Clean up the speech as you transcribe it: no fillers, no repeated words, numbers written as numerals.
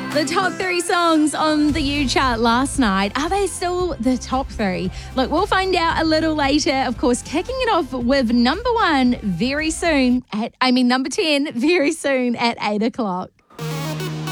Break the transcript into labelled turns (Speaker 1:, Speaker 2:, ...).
Speaker 1: The top 3 songs on the U chart last night, are they still the top 3? Look, we'll find out a little later. Of course, kicking it off with number 10 very soon at 8 o'clock.